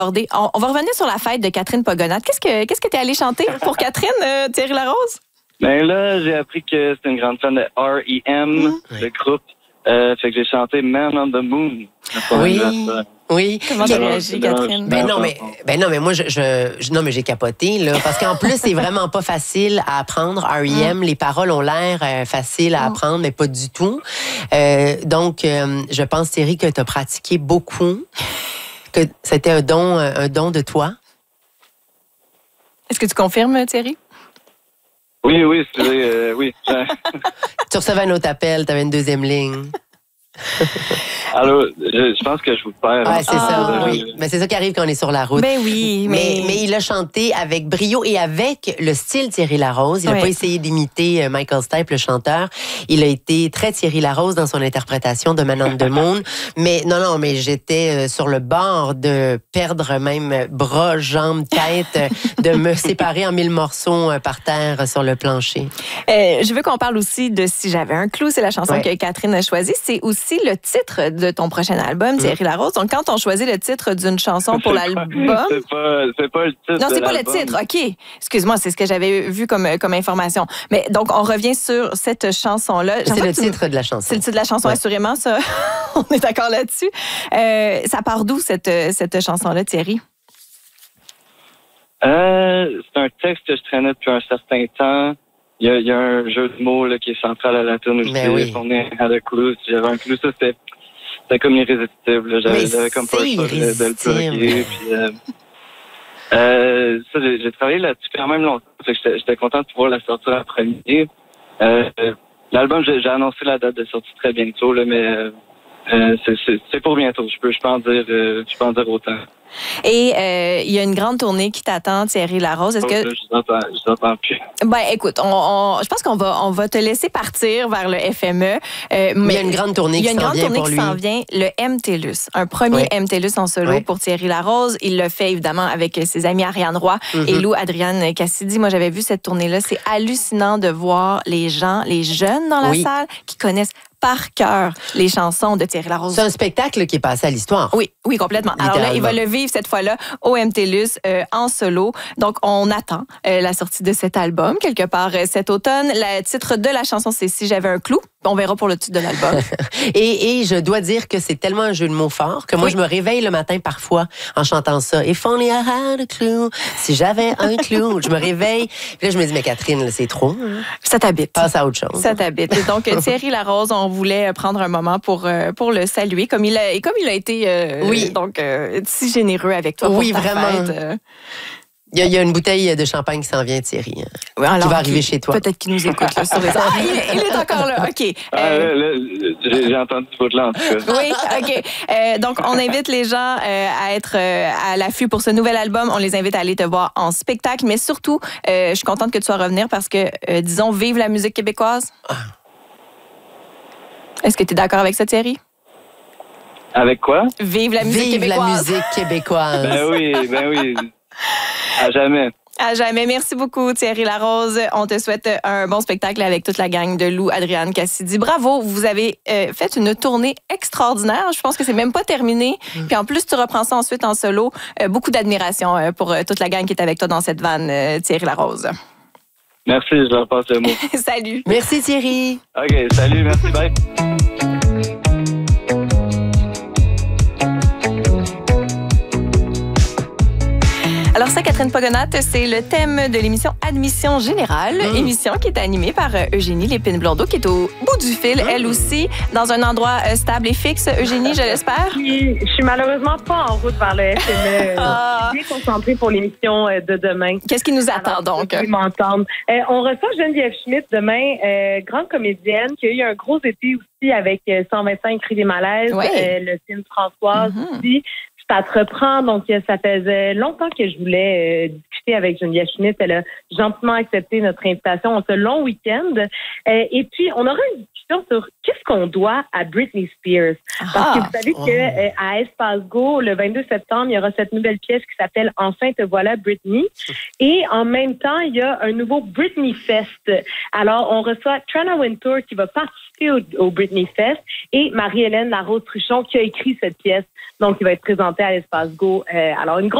On va revenir sur la fête de Catherine Pogonat. Qu'est-ce que tu es allé chanter pour Catherine, Thierry Larose? Ben là, j'ai appris que c'est une grande fan de R.E.M., le groupe. Fait que j'ai chanté Man on the Moon. Oui. Comment t'as réagi, Catherine? Ben non, mais moi, non, mais j'ai capoté, là. Parce qu'en plus, c'est vraiment pas facile à apprendre. R.E.M., les paroles ont l'air faciles à apprendre, mais pas du tout. Donc, je pense, Thierry, que tu as pratiqué beaucoup, que c'était un don de toi. Est-ce que tu confirmes, Thierry? Oui, oui. Tu recevais un autre appel, tu avais une deuxième ligne. Alors, je pense que je vous perds. Ouais, c'est ça, oui. Mais c'est ça qui arrive quand on est sur la route. Ben oui, mais il a chanté avec brio et avec le style Thierry Larose. Il n'a pas essayé d'imiter Michael Stipe, le chanteur. Il a été très Thierry Larose dans son interprétation de Man on the Moon. Mais non, mais j'étais sur le bord de perdre même bras, jambes, tête, de me séparer en 1000 morceaux par terre sur le plancher. Je veux qu'on parle aussi de Si j'avais un clou. C'est la chanson que Catherine a choisie. C'est aussi le titre de ton prochain album, Thierry Larose. Donc, quand on choisit le titre d'une chanson pour l'album... C'est pas le titre. Non, c'est pas le titre. OK. Excuse-moi, c'est ce que j'avais vu comme information. Mais donc, on revient sur cette chanson-là. C'est le titre de la chanson. C'est le titre de la chanson, assurément, ça. On est d'accord là-dessus. Ça part d'où, cette chanson-là, Thierry? C'est un texte que je traînais depuis un certain temps. Il y a un jeu de mots là, qui est central à la tune aussi. On est à le clou. Si j'avais un clou, ça, c'était comme irrésistible. J'avais comme pas le choix de le plugger. Puis, ça, j'ai travaillé là-dessus quand même longtemps. Fait que j'étais content de pouvoir la sortir en premier. L'album, j'ai annoncé la date de sortie très bientôt, là, mais c'est pour bientôt. Je peux en dire autant. Et il y a une grande tournée qui t'attend, Thierry Larose. Est-ce que... Je n'entends plus. Ben, écoute, je pense qu'on va te laisser partir vers le FME. Mais il y a une grande tournée qui s'en vient pour lui. Il y a une grande tournée qui s'en vient, le MTLUS. Un premier MTLUS en solo pour Thierry Larose. Il le fait évidemment avec ses amis Ariane Roy et Lou Adriane Cassidy. Moi, j'avais vu cette tournée-là. C'est hallucinant de voir les jeunes dans la salle qui connaissent par cœur les chansons de Thierry Larose. C'est un spectacle qui est passé à l'histoire. Oui, complètement. Alors là, il va le vivre cette fois-là au MTLUS en solo. Donc, on attend la sortie de cet album quelque part cet automne. Le titre de la chanson, c'est Si j'avais un clou. On verra pour le titre de l'album. et je dois dire que c'est tellement un jeu de mots fort que moi, je me réveille le matin parfois en chantant ça. If only I had a clue. Si j'avais un clou. Je me réveille. Puis là, je me dis, mais Catherine, là, c'est trop. Ça t'habite. Passe à autre chose. Ça t'habite. Et donc, Thierry Larose, on voulait prendre un moment pour le saluer, comme il a été donc, si généreux avec toi. Oui, vraiment. Il y a une bouteille de champagne qui s'en vient, Thierry, qui va arriver chez toi. Peut-être qu'il nous écoute là, sur les il est encore là. OK. J'ai entendu votre là, en tout cas. Oui, OK. Donc, on invite les gens à être à l'affût pour ce nouvel album. On les invite à aller te voir en spectacle. Mais surtout, je suis contente que tu sois revenir parce que, disons, vive la musique québécoise. Est-ce que tu es d'accord avec ça, Thierry? Avec quoi? Vive la musique québécoise. Vive la musique québécoise. Ben oui. À jamais. À jamais. Merci beaucoup, Thierry Larose. On te souhaite un bon spectacle avec toute la gang de Lou, Adriane Cassidy. Bravo, vous avez fait une tournée extraordinaire. Je pense que c'est même pas terminé. Puis en plus, tu reprends ça ensuite en solo. Beaucoup d'admiration pour toute la gang qui est avec toi dans cette vanne, Thierry Larose. Merci, je leur passe le mot. Salut. Merci, Thierry. OK, salut, merci, bye. Alors ça, Catherine Pogonat, c'est le thème de l'émission Admission Générale, émission qui est animée par Eugénie Lépine-Blondeau, qui est au bout du fil, elle aussi, dans un endroit stable et fixe. Eugénie, je l'espère? Je suis malheureusement pas en route vers le FME. Je suis bien concentrée pour l'émission de demain. Qu'est-ce qui nous attend donc? Vous m'entendre. On reçoit Geneviève Schmidt demain, grande comédienne, qui a eu un gros été aussi avec 125 cris des malaises, le film Françoise aussi. Ça te reprend, donc ça faisait longtemps que je voulais discuter avec Geneviève Schmidt. Elle a gentiment accepté notre invitation en ce long week-end. Et puis, on aura une discussion discussion sur qu'est-ce qu'on doit à Britney Spears. Parce que vous savez qu'à Espace Go, le 22 septembre, il y aura cette nouvelle pièce qui s'appelle « Enfin te voilà, Britney ». Et en même temps, il y a un nouveau Britney Fest. Alors, on reçoit Trana Wintour qui va participer au Britney Fest et Marie-Hélène Larose-Truchon qui a écrit cette pièce, donc qui va être présentée à l'Espace Go. Alors, une grosse